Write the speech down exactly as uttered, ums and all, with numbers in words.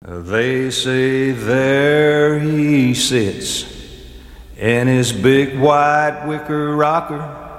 They say there he sits in his big white wicker rocker,